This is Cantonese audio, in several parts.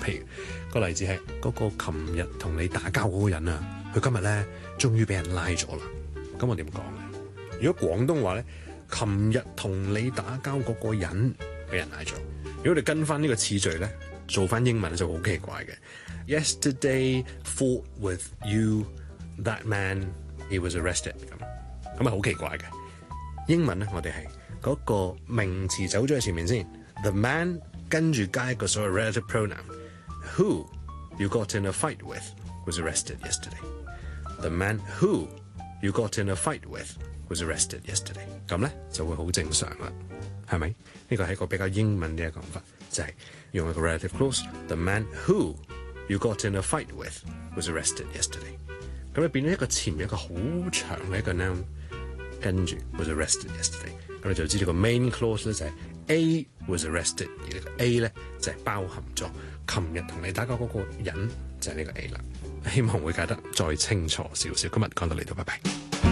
譬如個例子係嗰個琴日同你打交嗰個人啊，佢今日咧終於俾人拉咗啦。咁我點講咧？如果廣東話咧，琴日同你打交嗰個人俾人拉咗。如果你跟翻呢個次序咧，做翻英文就好奇怪嘅。Yesterday fought with you, that man, he was arrested 咁啊好奇怪嘅。英文咧，我哋係嗰個名詞走咗喺前面先 ，the man 跟住加一個所謂 relative pronoun who you got in a fight with was arrested yesterday. The man who you got in a fight with was arrested yesterday. 咁咧就會好正常啦，係咪？呢個係一個比較英文嘅講法，就係用一個 relative clause. The man who you got in a fight with was arrested yesterday. 咁你變咗一個前面一個好長嘅一個 noun， 跟住 was arrested yesterday。咁你就知道個 main clause 咧就係 A was arrested， 而呢個 A 咧就係包含咗琴日同你打交嗰個人就係呢個 A 啦。希望會解得再清楚少少。今日講到呢度，拜拜。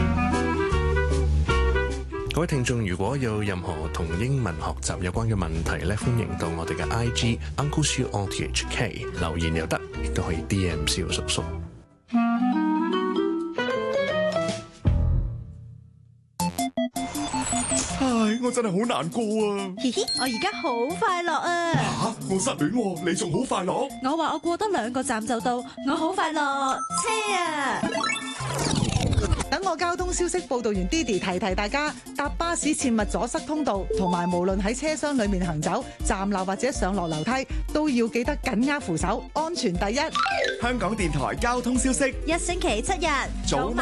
各位聽眾，如果有任何同英文學習有關嘅問題咧，歡迎到我哋嘅 IG Uncle Siu RTHK 留言又得，亦都可以 DM 蕭叔叔。 唉，我真係好難過啊！ 嘻嘻，我而家好快樂啊！ 嚇，我失戀喎，你仲好快樂？ 我話我過多2個站就到，我好快樂。車啊！ 等我交通消息報導員 Didi 提大家，搭巴士切勿阻塞通道，同埋無論喺車廂裡面行走、站立或者上落樓梯，都要記得緊握扶手，安全第一。 香港電台交通消息， 1星期7日， 早晚